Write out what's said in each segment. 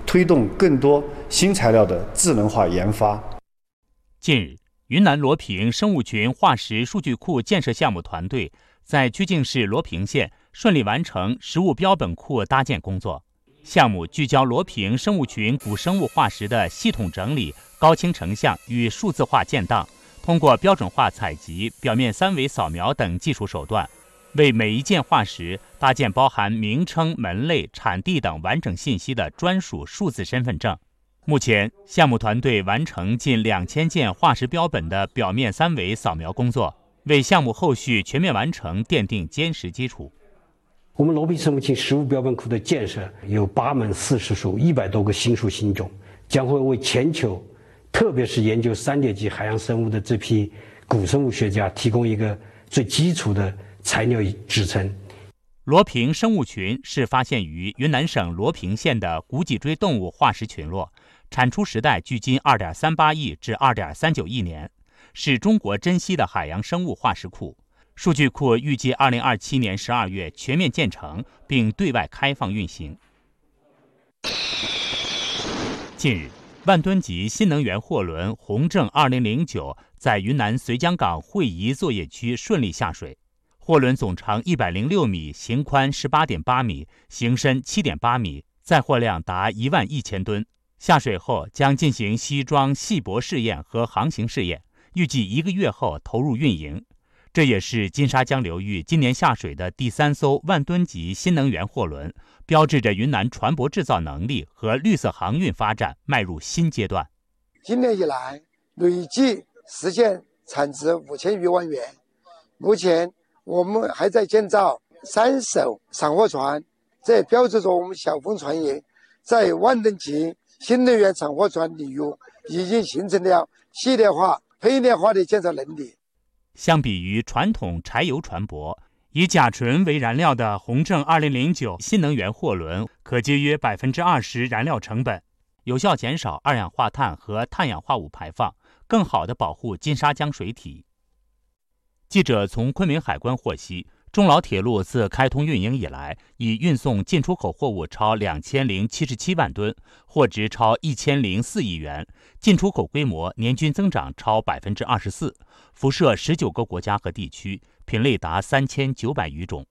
推动更多新材料的智能化研发。 近日，云南罗平生物群化石数据库建设项目团队在曲靖市罗平县顺利完成食物标本库搭建工作。项目聚焦罗平生物群古生物化石的系统整理、高清成像与数字化建档，通过标准化采集、表面三维扫描等技术手段，为每一件化石搭建包含名称、门类、产地等完整信息的专属数字身份证。目前，项目团队完成近2000件化石标本的表面三维扫描工作，为项目后续全面完成奠定坚实基础。 我们罗平生物群食物标本库的建设有8门40属100多个新属新种，将会为全球，特别是研究3年级海洋生物的这批古生物学家提供一个最基础的材料支撑。 罗平生物群是发现于云南省罗平县的古脊椎动物化石群落，产出时代距今2.38亿至2.39亿年，是中国珍稀的海洋生物化石库。数据库预计2027年12月全面建成，并对外开放运行。近日，万吨级新能源货轮宏正2009在云南绥江港会宜作业区顺利下水。货轮总长106米，行宽18.8米，行深7.8米，载货量达11000吨。下水后将进行吸装、细泊试验和航行试验，预计1个月后投入运营。这也是金沙江流域今年下水的第3艘万吨级新能源货轮，标志着云南船舶制造能力和绿色航运发展迈入新阶段。 今年以来，累计实现产值5000余万元。目前，我们还在建造3艘散货船，这也标志着我们小丰船业在万吨级新能源散货船领域已经形成了系列化、配列化的建设能力。 相比于传统柴油船舶，以甲醇为燃料的宏正2009新能源货轮可节约20%燃料成本，有效减少二氧化碳和碳氧化物排放，更好地保护金沙江水体。记者从昆明海关获悉，中老铁路自开通运营以来，已运送进出口货物超2077万吨，货值超1004亿元，进出口规模年均增长超24%，辐射19个国家和地区，品类达3900余种。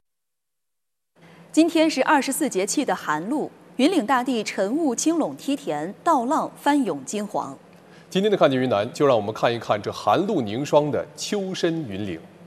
今天是24节气的寒露，云岭大地晨雾青垄梯田，稻浪翻涌金黄。 今天的看见云南，就让我们看一看这寒露凝霜的秋深云岭。